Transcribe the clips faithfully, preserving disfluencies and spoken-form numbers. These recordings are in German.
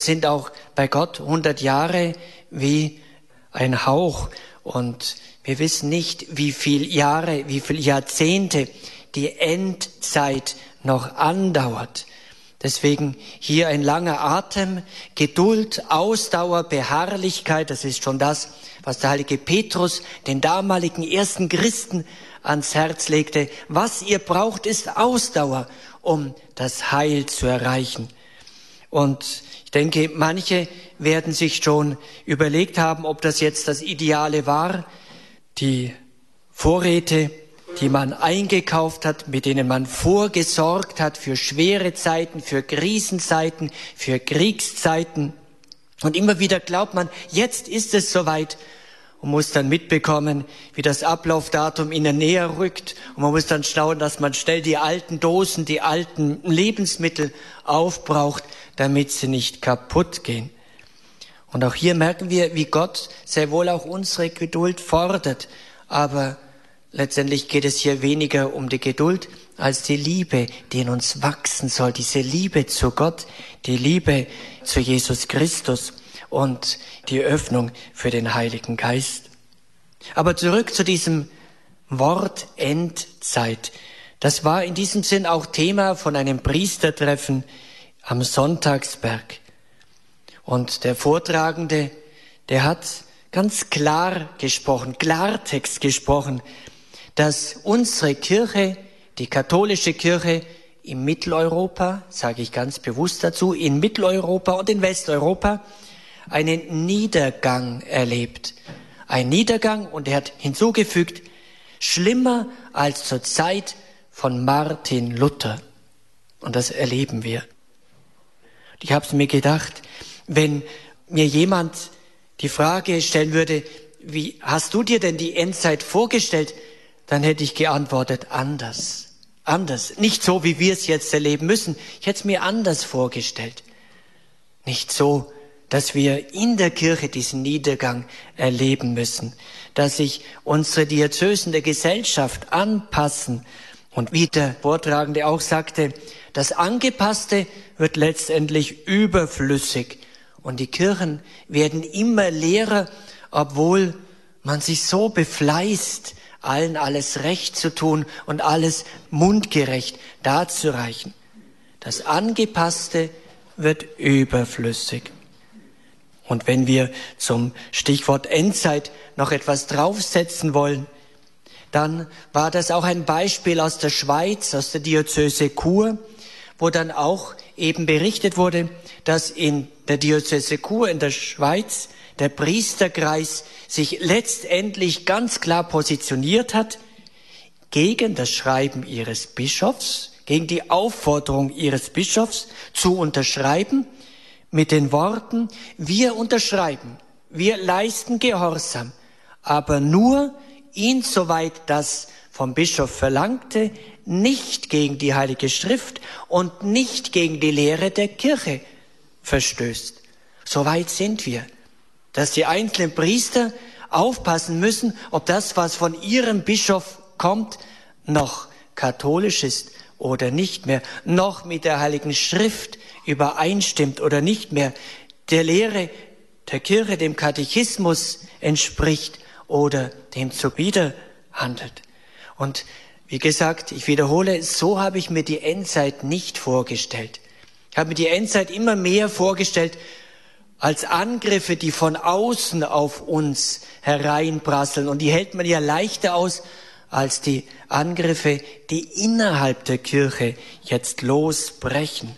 sind auch bei Gott hundert Jahre wie ein Hauch. Und wir wissen nicht, wie viele Jahre, wie viele Jahrzehnte die Endzeit noch andauert. Deswegen hier ein langer Atem, Geduld, Ausdauer, Beharrlichkeit, das ist schon das, was der heilige Petrus den damaligen ersten Christen ans Herz legte. Was ihr braucht, ist Ausdauer, um das Heil zu erreichen. Und ich denke, manche werden sich schon überlegt haben, ob das jetzt das Ideale war, die Vorräte, die man eingekauft hat, mit denen man vorgesorgt hat für schwere Zeiten, für Krisenzeiten, für Kriegszeiten. Und immer wieder glaubt man, jetzt ist es soweit und muss dann mitbekommen, wie das Ablaufdatum ihnen näher rückt. Und man muss dann schauen, dass man schnell die alten Dosen, die alten Lebensmittel aufbraucht, damit sie nicht kaputt gehen. Und auch hier merken wir, wie Gott sehr wohl auch unsere Geduld fordert. Aber letztendlich geht es hier weniger um die Geduld als die Liebe, die in uns wachsen soll. Diese Liebe zu Gott, die Liebe zu Jesus Christus und die Öffnung für den Heiligen Geist. Aber zurück zu diesem Wort Endzeit. Das war in diesem Sinn auch Thema von einem Priestertreffen am Sonntagsberg. Und der Vortragende, der hat ganz klar gesprochen, Klartext gesprochen, dass unsere Kirche, die katholische Kirche in Mitteleuropa, sage ich ganz bewusst dazu, in Mitteleuropa und in Westeuropa einen Niedergang erlebt. Ein Niedergang, und er hat hinzugefügt, schlimmer als zur Zeit von Martin Luther. Und das erleben wir. Ich habe es mir gedacht, wenn mir jemand die Frage stellen würde, wie hast du dir denn die Endzeit vorgestellt? Dann hätte ich geantwortet, anders. Anders. Nicht so, wie wir es jetzt erleben müssen. Ich hätte es mir anders vorgestellt. Nicht so, dass wir in der Kirche diesen Niedergang erleben müssen. Dass sich unsere Diözesen der Gesellschaft anpassen. Und wie der Vortragende auch sagte, das Angepasste wird letztendlich überflüssig. Und die Kirchen werden immer leerer, obwohl man sich so befleißt, allen alles recht zu tun und alles mundgerecht darzureichen. Das Angepasste wird überflüssig. Und wenn wir zum Stichwort Endzeit noch etwas draufsetzen wollen, dann war das auch ein Beispiel aus der Schweiz, aus der Diözese Chur, wo dann auch eben berichtet wurde, dass in der Diözese Chur in der Schweiz der Priesterkreis sich letztendlich ganz klar positioniert hat gegen das Schreiben ihres Bischofs, gegen die Aufforderung ihres Bischofs zu unterschreiben mit den Worten, wir unterschreiben, wir leisten Gehorsam, aber nur insoweit das vom Bischof Verlangte nicht gegen die Heilige Schrift und nicht gegen die Lehre der Kirche verstößt. Soweit sind wir, dass die einzelnen Priester aufpassen müssen, ob das, was von ihrem Bischof kommt, noch katholisch ist oder nicht mehr, noch mit der Heiligen Schrift übereinstimmt oder nicht mehr, der Lehre der Kirche, dem Katechismus entspricht oder dem zuwider handelt. Und wie gesagt, ich wiederhole, so habe ich mir die Endzeit nicht vorgestellt. Ich habe mir die Endzeit immer mehr vorgestellt als Angriffe, die von außen auf uns hereinprasseln. Und die hält man ja leichter aus als die Angriffe, die innerhalb der Kirche jetzt losbrechen.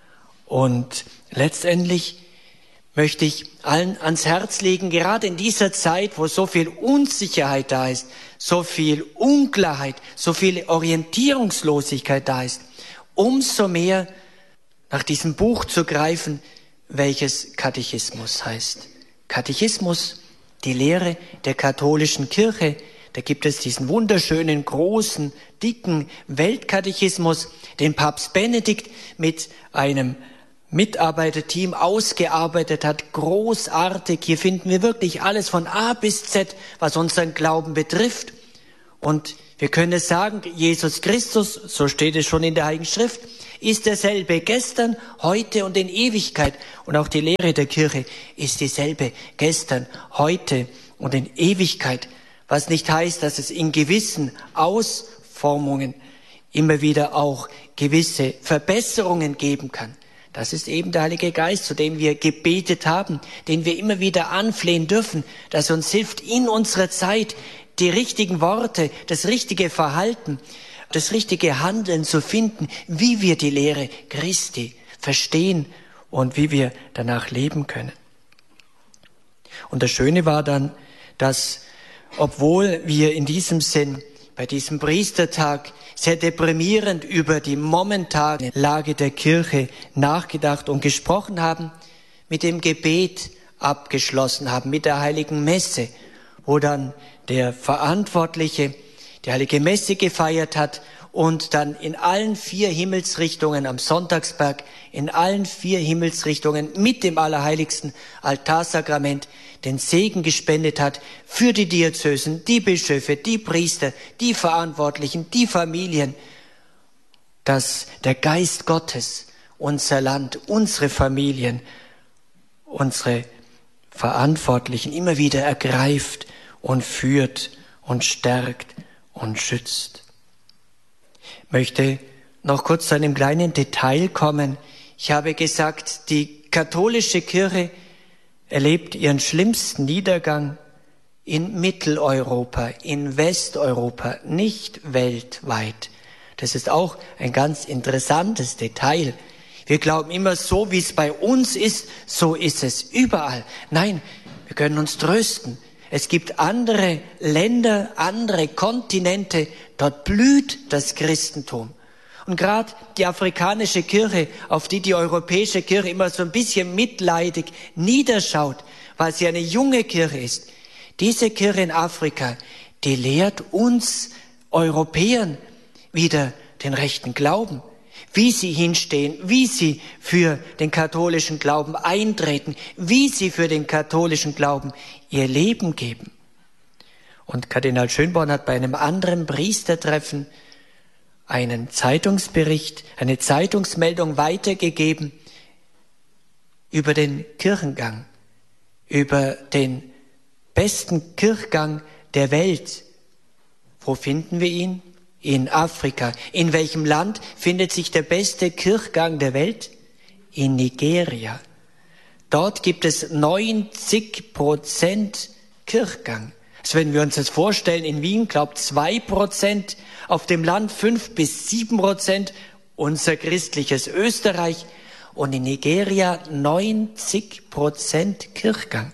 Und letztendlich möchte ich allen ans Herz legen, gerade in dieser Zeit, wo so viel Unsicherheit da ist, so viel Unklarheit, so viel Orientierungslosigkeit da ist, umso mehr nach diesem Buch zu greifen, welches Katechismus heißt. Katechismus, die Lehre der katholischen Kirche. Da gibt es diesen wunderschönen, großen, dicken Weltkatechismus, den Papst Benedikt mit einem Mitarbeiterteam ausgearbeitet hat. Großartig. Hier finden wir wirklich alles von A bis Z, was unseren Glauben betrifft. Und wir können es sagen, Jesus Christus, so steht es schon in der Heiligen Schrift, ist derselbe gestern, heute und in Ewigkeit. Und auch die Lehre der Kirche ist dieselbe gestern, heute und in Ewigkeit. Was nicht heißt, dass es in gewissen Ausformungen immer wieder auch gewisse Verbesserungen geben kann. Das ist eben der Heilige Geist, zu dem wir gebetet haben, den wir immer wieder anflehen dürfen, dass er uns hilft, in unserer Zeit die richtigen Worte, das richtige Verhalten, das richtige Handeln zu finden, wie wir die Lehre Christi verstehen und wie wir danach leben können. Und das Schöne war dann, dass, obwohl wir in diesem Sinn bei diesem Priestertag sehr deprimierend über die momentane Lage der Kirche nachgedacht und gesprochen haben, mit dem Gebet abgeschlossen haben, mit der Heiligen Messe, wo dann der Verantwortliche die Heilige Messe gefeiert hat und dann in allen vier Himmelsrichtungen am Sonntagsberg, in allen vier Himmelsrichtungen mit dem Allerheiligsten Altarsakrament den Segen gespendet hat für die Diözesen, die Bischöfe, die Priester, die Verantwortlichen, die Familien, dass der Geist Gottes unser Land, unsere Familien, unsere Verantwortlichen immer wieder ergreift und führt und stärkt und schützt. Ich möchte noch kurz zu einem kleinen Detail kommen. Ich habe gesagt, die katholische Kirche erlebt ihren schlimmsten Niedergang in Mitteleuropa, in Westeuropa, nicht weltweit. Das ist auch ein ganz interessantes Detail. Wir glauben immer, so wie es bei uns ist, so ist es überall. Nein, wir können uns trösten. Es gibt andere Länder, andere Kontinente, dort blüht das Christentum. Und gerade die afrikanische Kirche, auf die die europäische Kirche immer so ein bisschen mitleidig niederschaut, weil sie eine junge Kirche ist, diese Kirche in Afrika, die lehrt uns Europäern wieder den rechten Glauben, wie sie hinstehen, wie sie für den katholischen Glauben eintreten, wie sie für den katholischen Glauben ihr Leben geben. Und Kardinal Schönborn hat bei einem anderen Priestertreffen einen Zeitungsbericht, eine Zeitungsmeldung weitergegeben über den Kirchengang, über den besten Kirchgang der Welt. Wo finden wir ihn? In Afrika. In welchem Land findet sich der beste Kirchgang der Welt? In Nigeria. Dort gibt es neunzig Prozent Kirchgang. Also wenn wir uns das vorstellen, in Wien glaubt zwei Prozent, auf dem Land fünf bis sieben Prozent, unser christliches Österreich, und in Nigeria neunzig Prozent Kirchgang.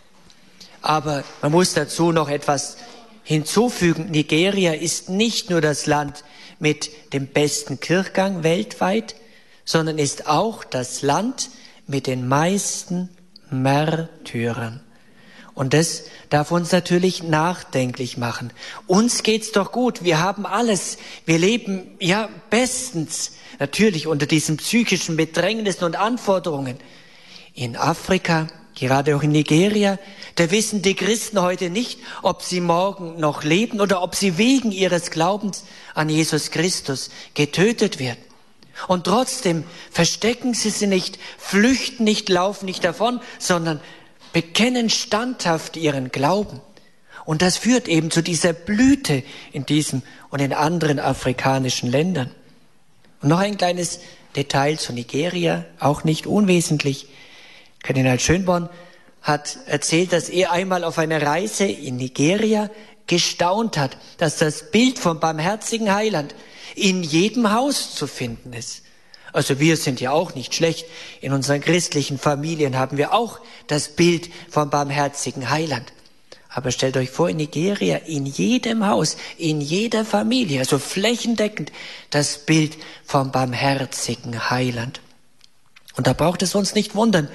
Aber man muss dazu noch etwas hinzufügen. Nigeria ist nicht nur das Land mit dem besten Kirchgang weltweit, sondern ist auch das Land mit den meisten Märtyrern. Und das darf uns natürlich nachdenklich machen. Uns geht's doch gut, wir haben alles, wir leben ja bestens, natürlich unter diesen psychischen Bedrängnissen und Anforderungen. In Afrika, gerade auch in Nigeria, da wissen die Christen heute nicht, ob sie morgen noch leben oder ob sie wegen ihres Glaubens an Jesus Christus getötet werden. Und trotzdem verstecken sie sich nicht, flüchten nicht, laufen nicht davon, sondern bekennen standhaft ihren Glauben. Und das führt eben zu dieser Blüte in diesem und in anderen afrikanischen Ländern. Und noch ein kleines Detail zu Nigeria, auch nicht unwesentlich. Kardinal Schönborn hat erzählt, dass er einmal auf einer Reise in Nigeria gestaunt hat, dass das Bild vom barmherzigen Heiland in jedem Haus zu finden ist. Also wir sind ja auch nicht schlecht. In unseren christlichen Familien haben wir auch das Bild vom barmherzigen Heiland. Aber stellt euch vor, in Nigeria, in jedem Haus, in jeder Familie, also flächendeckend, das Bild vom barmherzigen Heiland. Und da braucht es uns nicht wundern,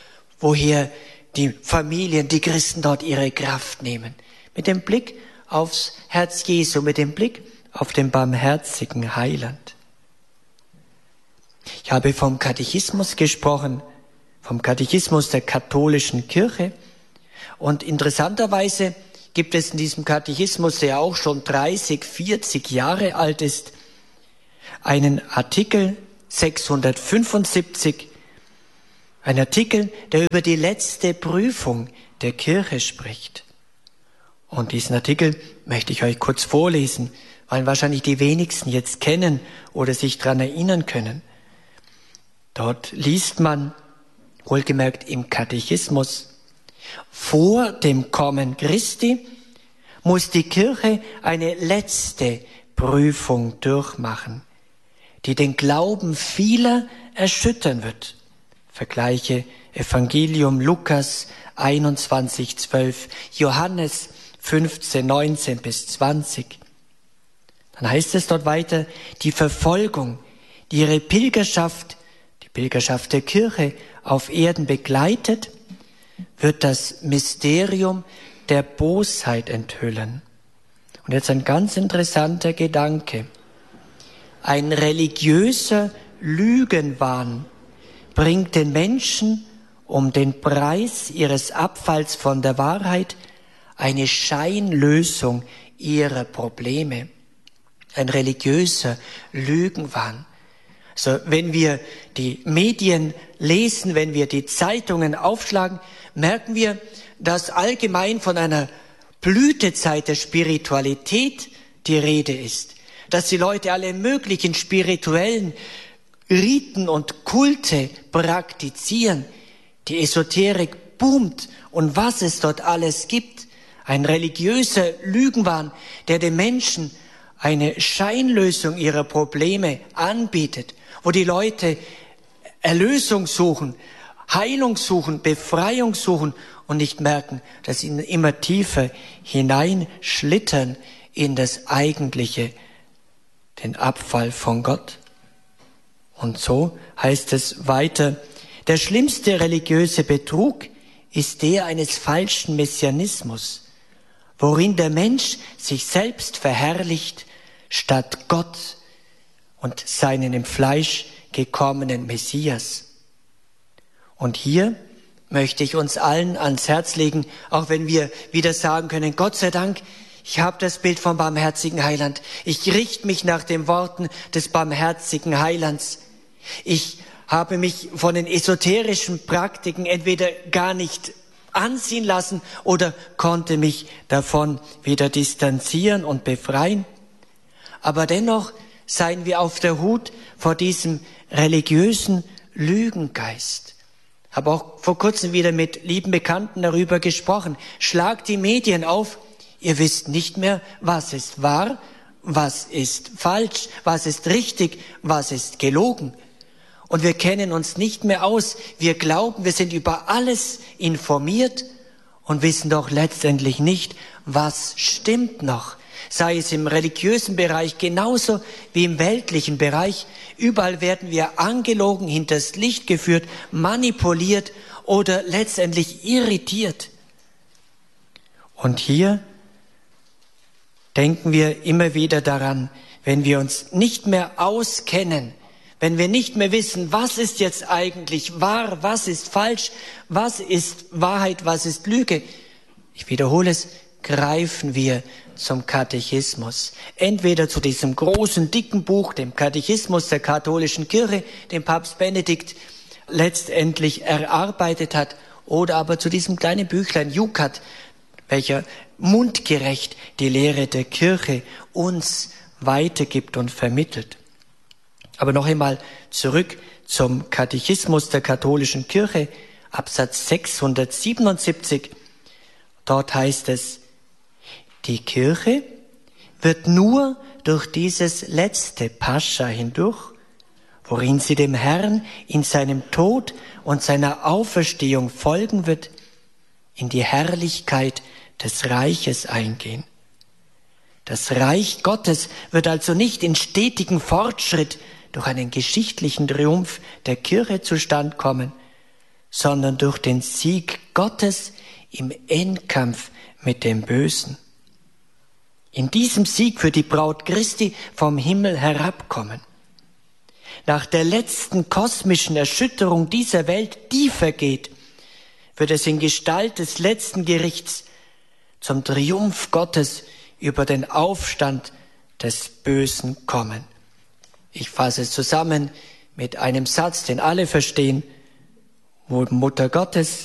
woher die Familien, die Christen dort ihre Kraft nehmen. Mit dem Blick aufs Herz Jesu, mit dem Blick auf den barmherzigen Heiland. Ich habe vom Katechismus gesprochen, vom Katechismus der katholischen Kirche. Und interessanterweise gibt es in diesem Katechismus, der auch schon dreißig, vierzig Jahre alt ist, einen Artikel sechshundertfünfundsiebzig. Ein Artikel, der über die letzte Prüfung der Kirche spricht. Und diesen Artikel möchte ich euch kurz vorlesen, weil wahrscheinlich die wenigsten jetzt kennen oder sich daran erinnern können. Dort liest man, wohlgemerkt im Katechismus, vor dem Kommen Christi muss die Kirche eine letzte Prüfung durchmachen, die den Glauben vieler erschüttern wird. Vergleiche Evangelium Lukas einundzwanzig, zwölf, Johannes fünfzehn, neunzehn bis zwanzig. Dann heißt es dort weiter, die Verfolgung, die ihre Pilgerschaft, die Pilgerschaft der Kirche auf Erden begleitet, wird das Mysterium der Bosheit enthüllen. Und jetzt ein ganz interessanter Gedanke. Ein religiöser Lügenwahn bringt den Menschen um den Preis ihres Abfalls von der Wahrheit eine Scheinlösung ihrer Probleme. Ein religiöser Lügenwahn. Also wenn wir die Medien lesen, wenn wir die Zeitungen aufschlagen, merken wir, dass allgemein von einer Blütezeit der Spiritualität die Rede ist. Dass die Leute alle möglichen spirituellen Riten und Kulte praktizieren. Die Esoterik boomt und was es dort alles gibt. Ein religiöser Lügenwahn, der den Menschen eine Scheinlösung ihrer Probleme anbietet, wo die Leute Erlösung suchen, Heilung suchen, Befreiung suchen und nicht merken, dass sie immer tiefer hineinschlittern in das Eigentliche, den Abfall von Gott. Und so heißt es weiter, der schlimmste religiöse Betrug ist der eines falschen Messianismus, worin der Mensch sich selbst verherrlicht, statt Gott und seinen im Fleisch gekommenen Messias. Und hier möchte ich uns allen ans Herz legen, auch wenn wir wieder sagen können, Gott sei Dank, ich habe das Bild vom barmherzigen Heiland. Ich richte mich nach den Worten des barmherzigen Heilands. Ich habe mich von den esoterischen Praktiken entweder gar nicht anziehen lassen oder konnte mich davon wieder distanzieren und befreien. Aber dennoch seien wir auf der Hut vor diesem religiösen Lügengeist. Habe auch vor kurzem wieder mit lieben Bekannten darüber gesprochen. Schlagt die Medien auf, ihr wisst nicht mehr, was ist wahr, was ist falsch, was ist richtig, was ist gelogen. Und wir kennen uns nicht mehr aus. Wir glauben, wir sind über alles informiert und wissen doch letztendlich nicht, was stimmt noch. Sei es im religiösen Bereich genauso wie im weltlichen Bereich. Überall werden wir angelogen, hinters Licht geführt, manipuliert oder letztendlich irritiert. Und hier denken wir immer wieder daran, wenn wir uns nicht mehr auskennen, wenn wir nicht mehr wissen, was ist jetzt eigentlich wahr, was ist falsch, was ist Wahrheit, was ist Lüge. Ich wiederhole es, greifen wir zum Katechismus. Entweder zu diesem großen, dicken Buch, dem Katechismus der katholischen Kirche, den Papst Benedikt letztendlich erarbeitet hat, oder aber zu diesem kleinen Büchlein Jucat, welcher mundgerecht die Lehre der Kirche uns weitergibt und vermittelt. Aber noch einmal zurück zum Katechismus der katholischen Kirche, Absatz sechshundertsiebenundsiebzig. Dort heißt es, die Kirche wird nur durch dieses letzte Pascha hindurch, worin sie dem Herrn in seinem Tod und seiner Auferstehung folgen wird, in die Herrlichkeit des Reiches eingehen. Das Reich Gottes wird also nicht in stetigem Fortschritt durch einen geschichtlichen Triumph der Kirche zustande kommen, sondern durch den Sieg Gottes im Endkampf mit dem Bösen. In diesem Sieg wird die Braut Christi vom Himmel herabkommen. Nach der letzten kosmischen Erschütterung dieser Welt, die vergeht, wird es in Gestalt des letzten Gerichts zum Triumph Gottes über den Aufstand des Bösen kommen. Ich fasse es zusammen, mit einem Satz, den alle verstehen, wo Mutter Gottes